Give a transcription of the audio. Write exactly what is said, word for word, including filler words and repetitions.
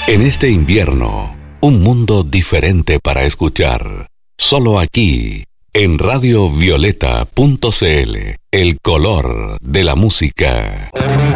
En este invierno, un mundo diferente para escuchar. Solo aquí, en radio violeta punto c l, el color de la música.